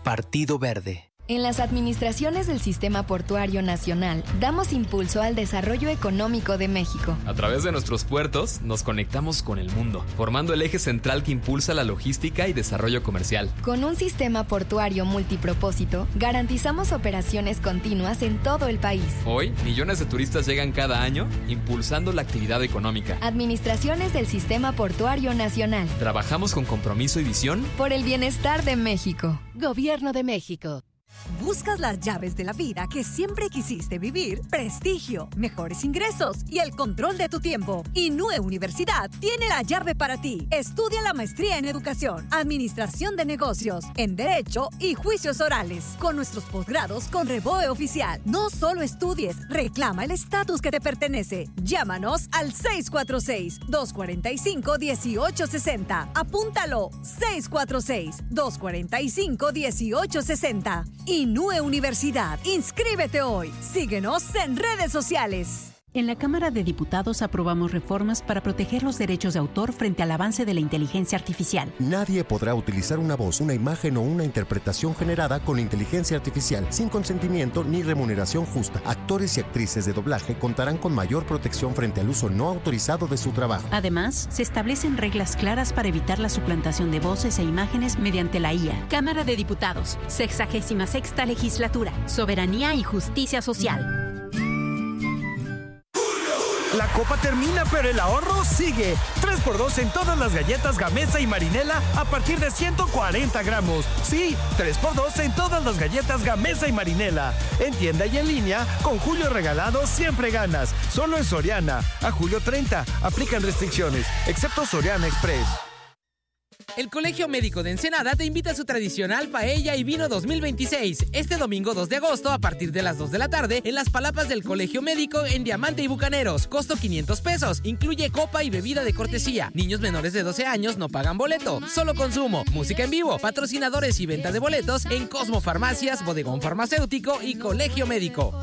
Partido Verde. En las administraciones del Sistema Portuario Nacional, damos impulso al desarrollo económico de México. A través de nuestros puertos, nos conectamos con el mundo, formando el eje central que impulsa la logística y desarrollo comercial. Con un sistema portuario multipropósito, garantizamos operaciones continuas en todo el país. Hoy, millones de turistas llegan cada año, impulsando la actividad económica. Administraciones del Sistema Portuario Nacional. Trabajamos con compromiso y visión por el bienestar de México. Gobierno de México. ¿Buscas las llaves de la vida que siempre quisiste vivir? Prestigio, mejores ingresos y el control de tu tiempo. INUE Universidad tiene la llave para ti. Estudia la maestría en Educación, Administración de Negocios, en Derecho y Juicios Orales. Con nuestros posgrados con REVOE oficial. No solo estudies, reclama el estatus que te pertenece. Llámanos al 646-245-1860. Apúntalo, 646-245-1860. INUE Universidad. Inscríbete hoy. Síguenos en redes sociales. En la Cámara de Diputados aprobamos reformas para proteger los derechos de autor frente al avance de la inteligencia artificial. Nadie podrá utilizar una voz, una imagen o una interpretación generada con inteligencia artificial sin consentimiento ni remuneración justa. Actores y actrices de doblaje contarán con mayor protección frente al uso no autorizado de su trabajo. Además, se establecen reglas claras para evitar la suplantación de voces e imágenes mediante la IA. Cámara de Diputados, 66ª Legislatura, Soberanía y Justicia Social. La copa termina, pero el ahorro sigue. 3x2 en todas las galletas Gamesa y Marinela a partir de 140 gramos. Sí, 3x2 en todas las galletas Gamesa y Marinela. En tienda y en línea, con Julio Regalado siempre ganas. Solo en Soriana. A julio 30. Aplican restricciones, excepto Soriana Express. El Colegio Médico de Ensenada te invita a su tradicional Paella y Vino 2026, este domingo 2 de agosto a partir de las 2 de la tarde en las palapas del Colegio Médico en Diamante y Bucaneros. Costo 500 pesos, incluye copa y bebida de cortesía. Niños menores de 12 años no pagan boleto, solo consumo, música en vivo, patrocinadores y venta de boletos en Cosmo Farmacias, Bodegón Farmacéutico y Colegio Médico.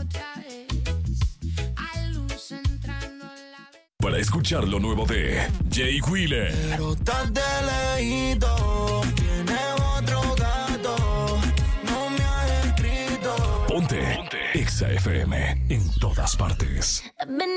Para escuchar lo nuevo de Jay Wheeler. Pero estás de lejito, tienes otro gato, no me has escrito. Ponte Exa FM en todas partes.